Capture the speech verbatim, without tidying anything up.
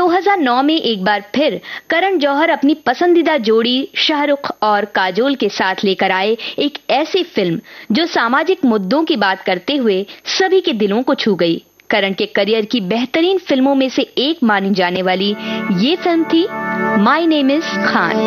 हज़ार नौ में एक बार फिर करण जौहर अपनी पसंदीदा जोड़ी शाहरुख और काजोल के साथ लेकर आए एक ऐसी फिल्म जो सामाजिक मुद्दों की बात करते हुए सभी के दिलों को छू गई। करण के करियर की बेहतरीन फिल्मों में से एक मानी जाने वाली ये फिल्म थी माय नेम इज खान।